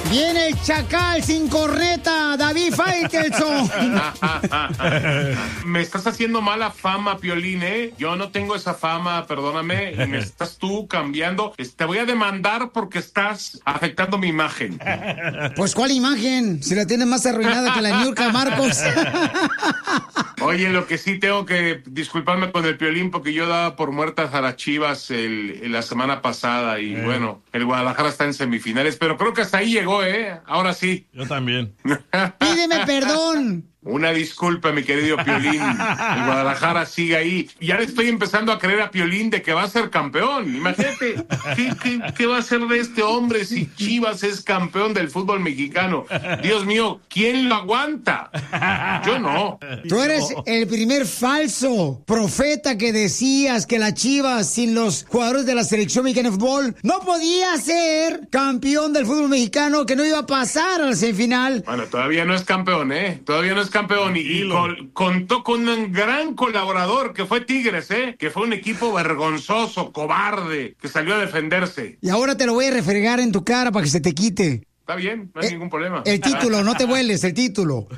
Viene el chacal sin corneta, David Faitelson. Me estás haciendo mala fama, Piolín, ¿eh? Yo no tengo esa fama, perdóname, y me estás tú cambiando. Te voy a demandar porque estás afectando mi imagen. Pues, ¿cuál imagen? Si la tienes más arruinada que la Niurka Marcos. Oye, lo que sí tengo que disculparme con el Piolín porque yo daba por muertas a las Chivas la semana pasada y bueno, el Guadalajara está en semifinales, pero creo que hasta ahí llegó, ¿eh? Ahora sí. Yo también. Pídeme perdón. Una disculpa, mi querido Piolín. El Guadalajara sigue ahí. Ya le estoy empezando a creer a Piolín de que va a ser campeón. Imagínate, ¿qué va a ser de este hombre si Chivas es campeón del fútbol mexicano? Dios mío, ¿quién lo aguanta? Yo no. Tú eres el primer falso profeta que decías que la Chivas, sin los jugadores de la selección mexicana de fútbol, no podía ser campeón del fútbol mexicano, que no iba a pasar a la semifinal. Bueno, todavía no es campeón, ¿eh? Todavía no es campeón y contó con un gran colaborador que fue Tigres, que fue un equipo vergonzoso, cobarde, que salió a defenderse. Y ahora te lo voy a refregar en tu cara para que se te quite. Está bien, no hay ningún problema. El título, no te vueles, el título.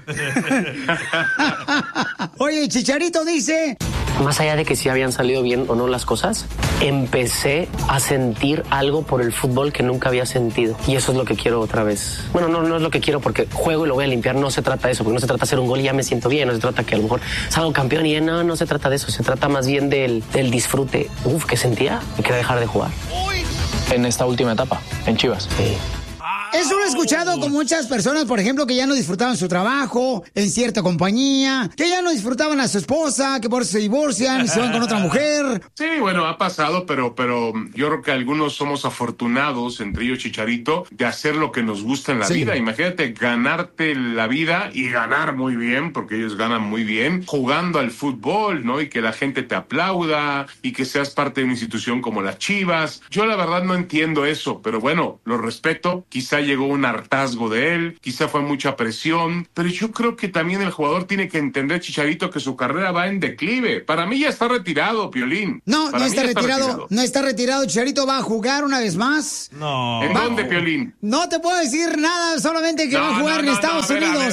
Oye, Chicharito dice... Más allá de que si habían salido bien o no las cosas, empecé a sentir algo por el fútbol que nunca había sentido. Y eso es lo que quiero otra vez. Bueno, no es lo que quiero porque juego y lo voy a limpiar. No se trata de eso, porque no se trata de hacer un gol y ya me siento bien. No se trata que a lo mejor salgo campeón y no se trata de eso. Se trata más bien del disfrute. ¿Qué sentía? Me quería dejar de jugar. En esta última etapa, en Chivas. Sí. Eso lo he escuchado con muchas personas, por ejemplo, que ya no disfrutaban su trabajo en cierta compañía, que ya no disfrutaban a su esposa, que por eso se divorcian y se van con otra mujer. Sí, bueno, ha pasado, pero yo creo que algunos somos afortunados, entre ellos Chicharito, de hacer lo que nos gusta en la vida. Imagínate ganarte la vida y ganar muy bien, porque ellos ganan muy bien, jugando al fútbol, ¿no? Y que la gente te aplauda y que seas parte de una institución como las Chivas. Yo la verdad no entiendo eso, pero bueno, lo respeto. Quizá llegó un hartazgo de él, quizá fue mucha presión, pero yo creo que también el jugador tiene que entender, Chicharito, que su carrera va en declive. Para mí ya está retirado, Piolín. No está retirado. No está retirado. Chicharito va a jugar una vez más. No. ¿En dónde, Piolín? No te puedo decir nada, solamente que va a jugar en Estados Unidos.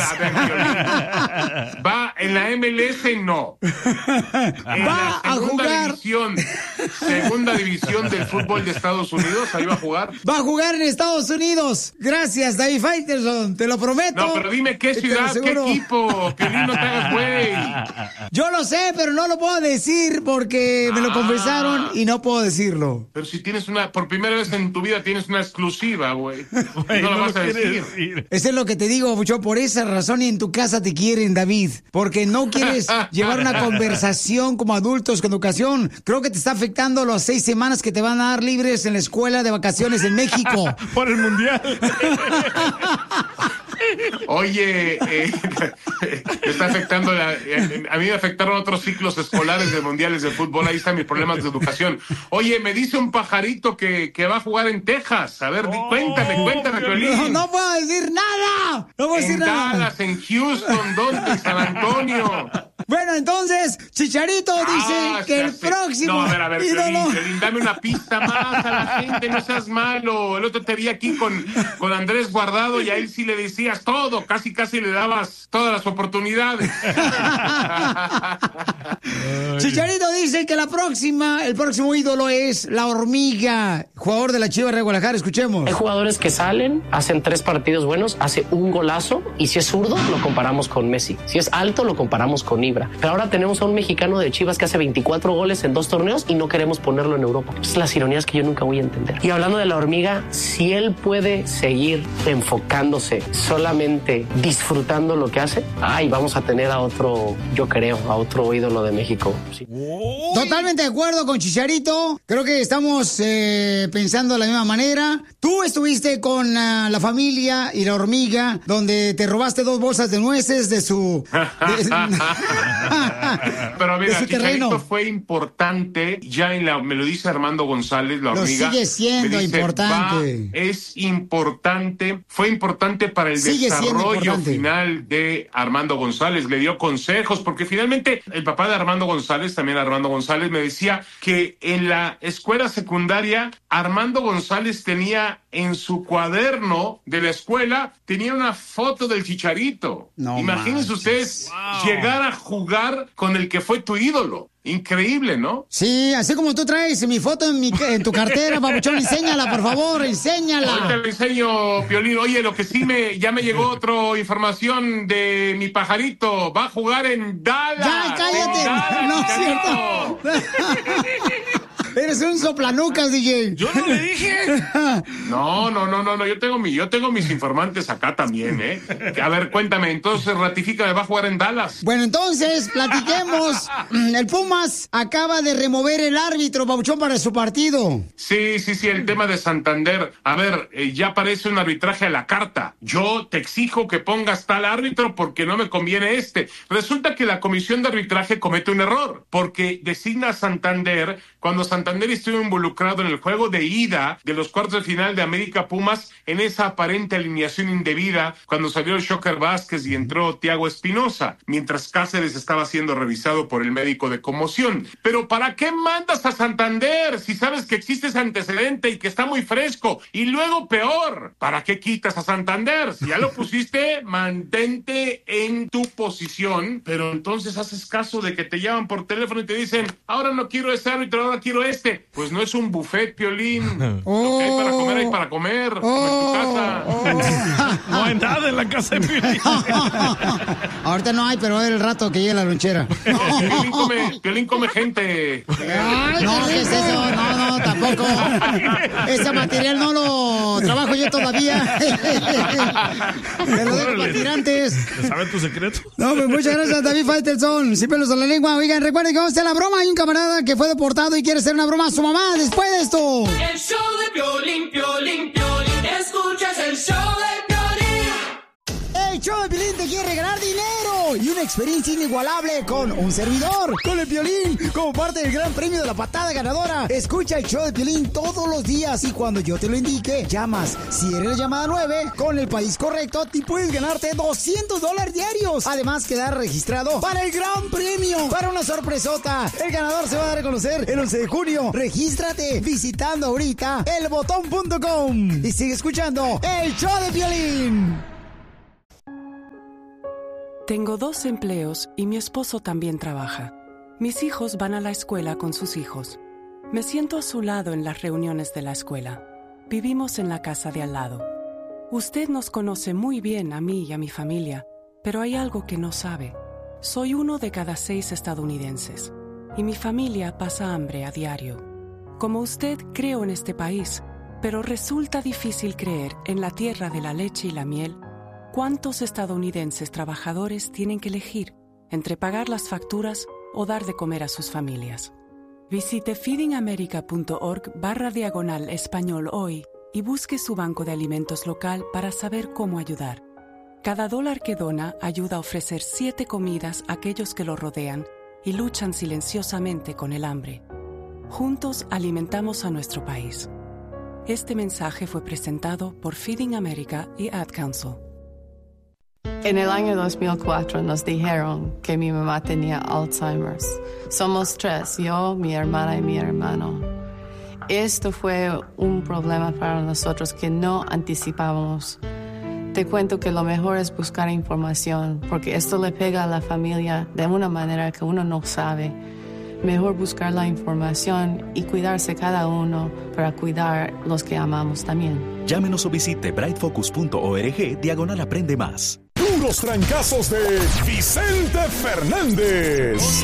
Va en la MLS, no. En va a jugar. Segunda división del fútbol de Estados Unidos, ahí va a jugar. Va a jugar en Estados Unidos. Gracias, David Faitelson, te lo prometo. No, pero dime qué ciudad, qué equipo, que no te hagas güey. Yo lo sé, pero no lo puedo decir porque me lo confesaron y no puedo decirlo. Pero si tienes por primera vez en tu vida tienes una exclusiva, güey. No lo vas a decir. Eso es lo que te digo, mucho por esa razón y en tu casa te quieren, David, porque no quieres llevar una conversación como adultos con educación. Creo que te está afectando las 6 semanas que te van a dar libres en la escuela de vacaciones en México. Por el mundial. Oye, está afectando a mí me afectaron otros ciclos escolares de mundiales de fútbol. Ahí están mis problemas de educación. Oye, me dice un pajarito que va a jugar en Texas. A ver, cuéntame, Piolín. No puedo decir nada. No puedo decir nada. En Dallas, en Houston, ¿dónde? En San Antonio. Bueno, entonces, Chicharito dice que el próximo... No, a ver, Piolín, dame una pista más a la gente, no seas malo. El otro te vi aquí con Andrés Guardado y a él sí le decías todo, casi le dabas todas las oportunidades. Chicharito dice que el próximo ídolo es la Hormiga, jugador de la Chivas de Guadalajara. Escuchemos. Hay jugadores que salen, hacen 3 partidos buenos, hace un golazo y si es zurdo lo comparamos con Messi, si es alto lo comparamos con Ibra. Pero ahora tenemos a un mexicano de Chivas que hace 24 goles en 2 torneos y no queremos ponerlo en Europa. Es las ironías que yo nunca voy a entender. Y hablando de la Hormiga, si él puede seguir enfocándose solamente disfrutando lo que hace, vamos a tener a otro ídolo de México. Sí. Totalmente de acuerdo con Chicharito. Creo que estamos pensando de la misma manera. Tú estuviste con la familia y la Hormiga, donde te robaste 2 bolsas de nueces de su... Pero mira, Chicharito fue importante, me lo dice Armando González, la Hormiga. Lo sigue siendo importante. Es importante, fue importante para el desarrollo final de Armando González, le dio consejos, porque finalmente el papá de Armando González, también Armando González, me decía que en la escuela secundaria Armando González tenía en su cuaderno de la escuela tenía una foto del Chicharito. No Imagínense ustedes llegar a jugar con el que fue tu ídolo. Increíble, ¿no? Sí, así como tú traes mi foto en tu cartera, papuchón, enséñala, por favor, enséñala. Ahorita le enseño, Piolín. Oye, lo que sí ya me llegó otra información de mi pajarito. Va a jugar en Dallas. ¡Ya, cállate! No es cierto. Eres un soplanucas, DJ. Yo no le dije. No. Yo tengo mis informantes acá también, ¿eh? A ver, cuéntame, entonces ratifícame, va a jugar en Dallas. Bueno, entonces, platiquemos. El Pumas acaba de remover el árbitro, papuchón, para su partido. Sí, el tema de Santander. A ver, ya parece un arbitraje a la carta. Yo te exijo que pongas tal árbitro porque no me conviene este. Resulta que la comisión de arbitraje comete un error, porque designa a Santander cuando Santander estuvo involucrado en el juego de ida de los cuartos de final de América Pumas en esa aparente alineación indebida cuando salió el Shocker Vázquez y entró Thiago Espinosa, mientras Cáceres estaba siendo revisado por el médico de conmoción. Pero ¿para qué mandas a Santander si sabes que existe ese antecedente y que está muy fresco? Y luego peor, ¿para qué quitas a Santander? Si ya lo pusiste, mantente en tu posición, pero entonces haces caso de que te llaman por teléfono y te dicen, ahora no quiero ese árbitro, ahora quiero este. Pues no es un buffet, Piolín. Lo que hay para comer, hay para comer. Como en tu casa. No hay nada en la casa de Piolín. Ahorita no hay, pero el rato que llegue la lonchera. No, Piolín come gente. Ay, no, ¿qué es eso? No, tampoco. Ese material no lo trabajo yo todavía. Me lo dejo para tirantes. ¿Sabes tu secreto? No, pues muchas gracias, David Faitelson. Sin pelos en la lengua. Oigan, recuerden que vamos a hacer la broma. Hay un camarada que fue deportado y quiere hacer una broma a su mamá después de esto. El show de Piolín. Escuchas el show de Piolín. El show de Piolín te quiere regalar dinero y una experiencia inigualable con un servidor, con el Piolín, como parte del gran premio de la patada ganadora. Escucha el show de Piolín todos los días y cuando yo te lo indique, llamas. Si eres la llamada 9, con el país correcto, te puedes ganarte $200 diarios. Además, quedar registrado para el gran premio, para una sorpresota. El ganador se va a dar a conocer el 11 de junio. Regístrate visitando ahorita elbotón.com y sigue escuchando el show de Piolín. Tengo 2 empleos y mi esposo también trabaja. Mis hijos van a la escuela con sus hijos. Me siento a su lado en las reuniones de la escuela. Vivimos en la casa de al lado. Usted nos conoce muy bien a mí y a mi familia, pero hay algo que no sabe. Soy 1 de cada 6 estadounidenses y mi familia pasa hambre a diario. Como usted, creo en este país, pero resulta difícil creer en la tierra de la leche y la miel. ¿Cuántos estadounidenses trabajadores tienen que elegir entre pagar las facturas o dar de comer a sus familias? Visite feedingamerica.org/español hoy y busque su banco de alimentos local para saber cómo ayudar. Cada $1 que dona ayuda a ofrecer 7 comidas a aquellos que lo rodean y luchan silenciosamente con el hambre. Juntos alimentamos a nuestro país. Este mensaje fue presentado por Feeding America y Ad Council. En el año 2004 nos dijeron que mi mamá tenía Alzheimer's. Somos 3, yo, mi hermana y mi hermano. Esto fue un problema para nosotros que no anticipábamos. Te cuento que lo mejor es buscar información, porque esto le pega a la familia de una manera que uno no sabe. Mejor buscar la información y cuidarse cada uno para cuidar los que amamos también. Llámenos o visite brightfocus.org/aprende más. Los trancazos de Vicente Fernández.